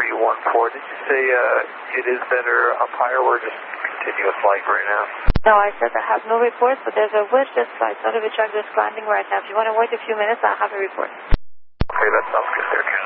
314. Did you say it is better up higher or just continuous flight right now? No, I said I have no reports, but there's a Westjet flight out of which I'm just landing right now. If you want to wait a few minutes, I'll have a report. Okay, that sounds good there.